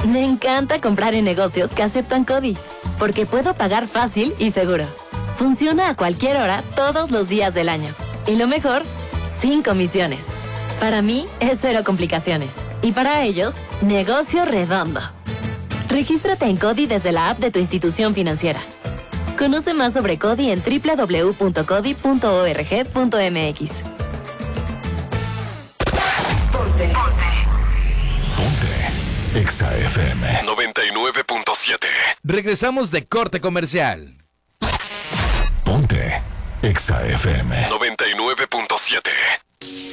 Me encanta comprar en negocios que aceptan CODI, porque puedo pagar fácil y seguro. Funciona a cualquier hora, todos los días del año. Y lo mejor, sin comisiones. Para mí, es cero complicaciones. Y para ellos, negocio redondo. Regístrate en CODI desde la app de tu institución financiera. Conoce más sobre CODI en www.codi.org.mx. Ponte. Exa FM 99.7. Regresamos de corte comercial. Ponte Exa FM 99.7.